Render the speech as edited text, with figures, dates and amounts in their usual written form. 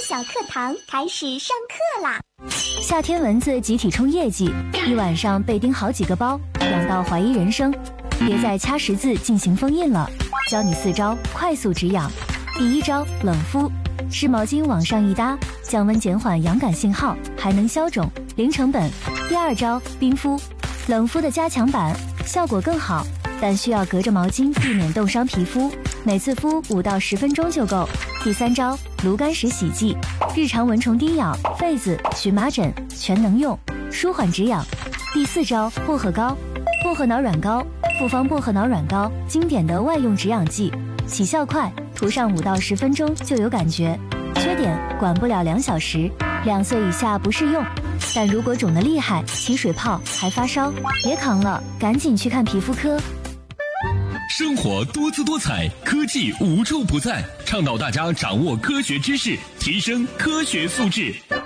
小课堂开始上课啦！ 夏天蚊子集体冲业绩，一晚上被叮好几个包，痒到怀疑人生。别再掐十字进行封印了，教你4招快速止痒。第1招，冷敷，湿毛巾往上一搭，降温减缓痒感信号，还能消肿，零成本。第2招，冰敷，冷敷的加强版，效果更好，但需要隔着毛巾避免冻伤皮肤，每次敷5到10分钟就够。第3招，炉甘石洗剂，日常蚊虫叮咬、痱子、荨麻疹全能用，舒缓止痒。第4招，薄荷膏，薄荷脑软膏，复方薄荷脑软膏，经典的外用止痒剂，起效快，涂上5到10分钟就有感觉。缺点，管不了2小时，2岁以下不适用。但如果肿得厉害，起水泡还发烧，别扛了，赶紧去看皮肤科。 生活多姿多彩，科技无处不在，倡导大家掌握科学知识，提升科学素质。